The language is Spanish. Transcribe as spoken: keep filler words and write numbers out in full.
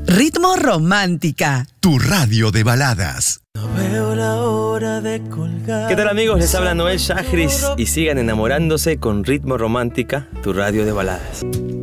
Ritmo Romántica, tu radio de baladas. No veo la hora de colgar. ¿Qué tal, amigos? Les habla Noel Yajris y sigan enamorándose con Ritmo Romántica, tu radio de baladas.